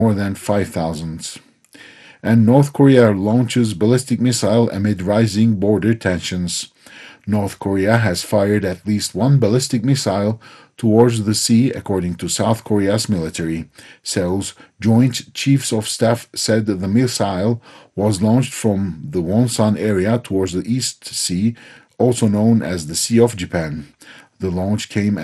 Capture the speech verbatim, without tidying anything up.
more than five thousand. And North Korea launches ballistic missile amid rising border tensions. North Korea has fired at least one ballistic missile towards the sea, according to South Korea's military. Seoul's Joint Chiefs of Staff said that the missile was launched from the Wonsan area towards the East Sea, also known as the Sea of Japan. The launch came